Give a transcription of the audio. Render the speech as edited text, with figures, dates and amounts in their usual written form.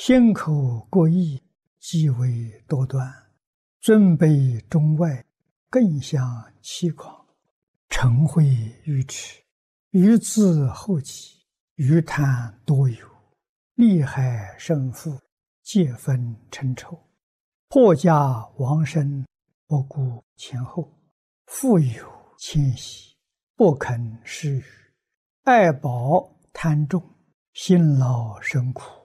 心口各异，极为多端，尊卑中外，更相欺诳，嗔恚愚痴，愚自后己，愚贪多有，利害胜负，皆分成仇，破家亡身，不顾前后，富有谦息，不肯施予，爱宝贪重，辛劳生苦，